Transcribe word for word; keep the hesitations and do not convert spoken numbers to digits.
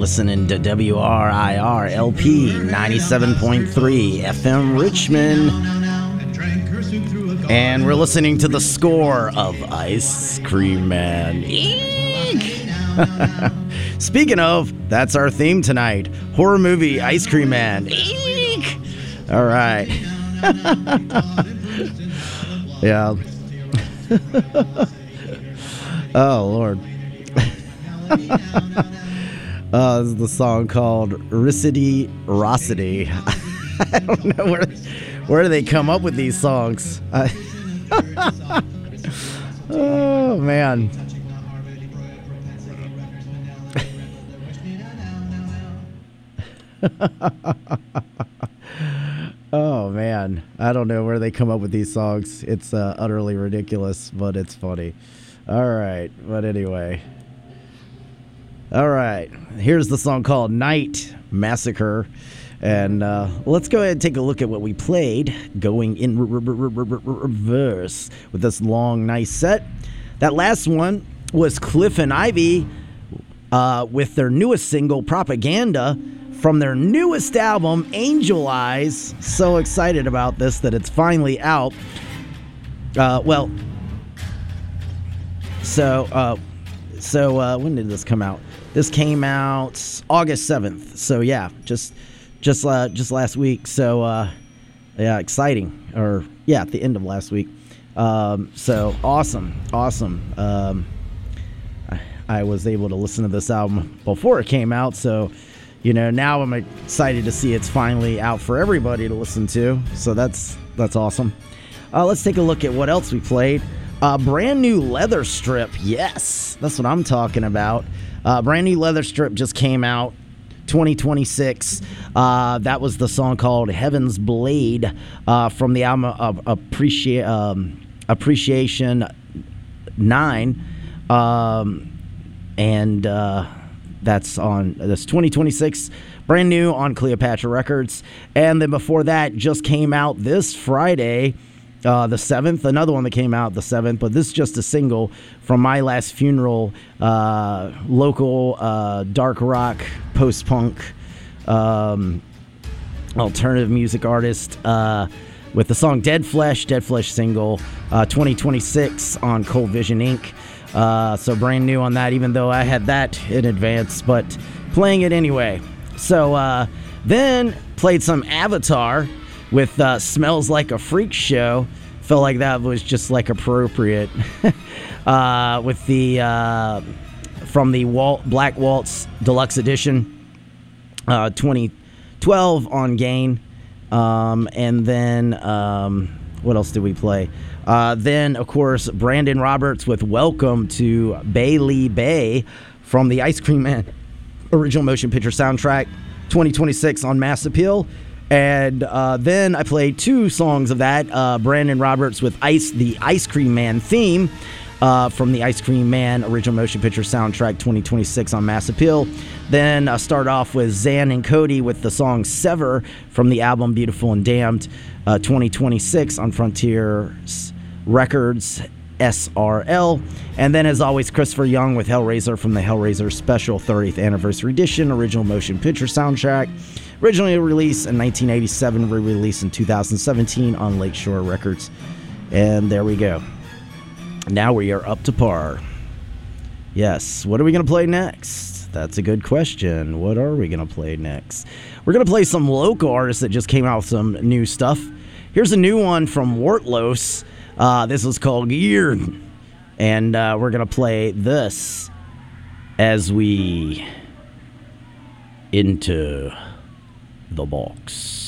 listening to W R I R L P ninety-seven point three F M Richmond. And we're listening to the score of Ice Cream Man. Eek! Speaking of, that's our theme tonight. Horror movie Ice Cream Man. Eek! All right. Yeah. Oh, Lord. Uh, this is the song called Ricity Rossity. I don't know where where do they come up with these songs. I, oh man. Oh man, I don't know where they come up with these songs. It's uh, utterly ridiculous, but it's funny. All right, but anyway. All right, here's the song called Night Massacre. And uh, let's go ahead and take a look at what we played, going in re- re- re- re- reverse with this long, nice set. That last one was Cliff and Ivy uh, with their newest single, Propaganda, from their newest album, Angel Eyes. So excited about this that it's finally out. Uh, well, so... Uh, So uh, when did this come out? This came out August seventh. So yeah, just just uh, just last week. So uh, yeah, exciting. Or yeah, at the end of last week. Um, so awesome, awesome. Um, I, I was able to listen to this album before it came out. So you know, now I'm excited to see it's finally out for everybody to listen to. So that's that's awesome. Uh, let's take a look at what else we played. Uh, brand new Leather Strip. Yes, that's what I'm talking about. Uh, brand new Leather Strip just came out, twenty twenty-six. Uh, that was the song called Heaven's Blade uh, from the album of Appreci- um, Appreciation nine. Um, and uh, that's on this twenty twenty-six. Brand new on Cleopatra Records. And then before that just came out this Friday. Uh, the seventh, another one that came out the seventh, but this is just a single from My Last Funeral, uh, local uh, dark rock, post-punk, um, alternative music artist uh, with the song Dead Flesh, Dead Flesh single, uh, twenty twenty-six on Cold Vision Incorporated. Uh, so brand new on that, even though I had that in advance, but playing it anyway. So uh, then played some Avatar with uh, Smells Like a Freak Show. Felt like that was just like appropriate. uh, with the uh, from the Walt, Black Waltz Deluxe Edition, uh, twenty twelve on Gain. Um, and then um, what else did we play? Uh, then, of course, Brandon Roberts with Welcome to Bailey Bay from the Ice Cream Man original motion picture soundtrack, twenty twenty-six on Mass Appeal. And uh, then I played two songs of that. Uh, Brandon Roberts with Ice, the Ice Cream Man theme uh, from the Ice Cream Man original motion picture soundtrack twenty twenty-six on Mass Appeal. Then I start off with Zan and Cody with the song Sever from the album Beautiful and Damned uh, twenty twenty-six on Frontier Records S R L. And then, as always, Christopher Young with Hellraiser from the Hellraiser Special thirtieth Anniversary Edition original motion picture soundtrack. Originally released in nineteen eighty-seven, re-released in two thousand seventeen on Lakeshore Records. And there we go. Now we are up to par. Yes, what are we going to play next? That's a good question. What are we going to play next? We're going to play some local artists that just came out with some new stuff. Here's a new one from Wortlos. Uh, this is called Geared. And uh, we're going to play this as we into the box.